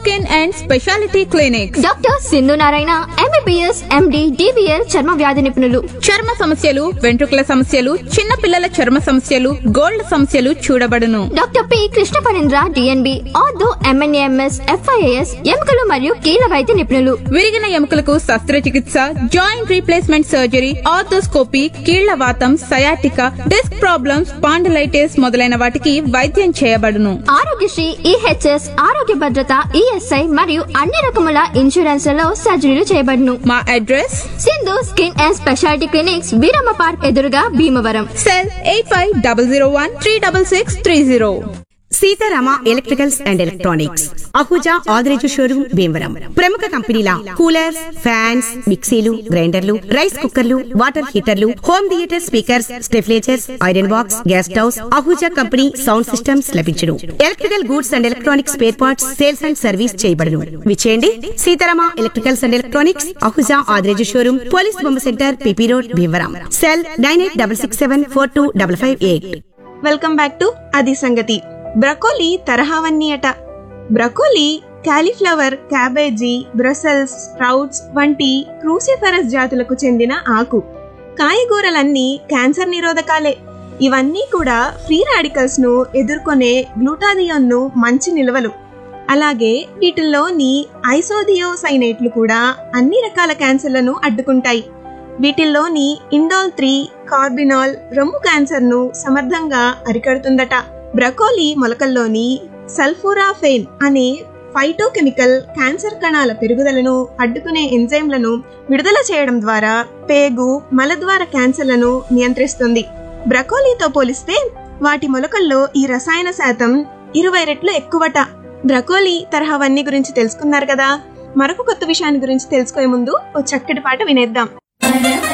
Skin and speciality clinic. Doctor Sindhu Narayana MBBS MD DBL చర్మ వ్యాధి నిపుణులు. చర్మ సమస్యలు, వెంట్రుకల సమస్యలు, చిన్న పిల్లల చర్మ సమస్యలు, గోల్డ్ సమస్యలు చూడబడును. Doctor P Krishna Parendra DNB ortho MNAMS FIAS ఎముకలు మరియు కీళ్ళ వైద్య నిపుణులు. విరిగిన ఎముకలకు శస్త్రచికిత్స, జాయింట్ రీప్లేస్మెంట్ సర్జరీ, ఆర్థోస్కోపీ, కీళ్ల వాతం, సయాటికా, డిస్క్ ప్రాబ్లమ్స్, స్పాండిలైటిస్ మొదలైన వాటికి వైద్యం చేయబడును. ఆరోగ్యశ్రీ EHS ఆరోగ్య భద్రత ESI మరియు అన్ని రకముల ఇన్సూరెన్స్లలో సర్జరీలు చేయబడును. మా address Sindhu skin and speciality clinics, Veeramma park ఎదురుగా Bhimavaram. Cell 8500136630. Sitarama electricals and electronics, Ahuja Adireju showroom Bhimavaram. ప్రముఖ కంపెనీల కూలర్స్, ఫ్యాన్స్, మిక్సీలు, గ్రైండర్లు, రైస్ కుక్కర్లు, water హీటర్లు, home theatre speakers, స్టెఫ్లేచర్స్, iron box, gas stoves, Ahuja company sound systems లభించును. Electrical goods and electronics spare parts sales and service చేయబడును. విచేయండి Sitarama electricals and electronics, Ahuja Adireju showroom, police బొమ్మ centre, PP road, Bhimavaram. Cell 9866742558. Welcome back to అది సంగతి. Broccoli తరహావన్నీ అట. Broccoli, cauliflower, cabbage, Brussels sprouts వంటి cruciferous జాతులకు చెందిన ఆకు. కాయగూరలన్నీ క్యాన్సర్ నిరోధకాలే. ఇవన్నీ కూడా ఫ్రీ రాడికల్స్ ను ఎదుర్కొనే గ్లూటాథియోన్ను మంచి నిల్వలు. అలాగే వీటిల్లోని ఐసోథియోసైనేట్లు కూడా అన్ని రకాల క్యాన్సర్లను అడ్డుకుంటాయి. వీటిల్లోని ఇండాల్ 3 కార్బినాల్ రొమ్ము క్యాన్సర్ ను సమర్థంగా అరికడుతుందట. బ్రకోలీ మొలకల్లోని సల్ఫోరాఫేన్ అనే ఫైటోకెమికల్ క్యాన్సర్ కణాల పెరుగుదలను అడ్డుకునే ఎంజైమ్లను విడుదల చేయడం ద్వారా పేగు, మలద్వార క్యాన్సర్లను నియంత్రిస్తుంది. బ్రకోలీతో పోలిస్తే వాటి మొలకల్లో ఈ రసాయన శాతం 20 రెట్లు ఎక్కువట. బ్రకోలీ తరహావన్నీ గురించి తెలుసుకున్నారు కదా. మరొక కొత్త విషయాన్ని గురించి తెలుసుకునే ముందు ఓ చక్కటి పాట వినేద్దాం.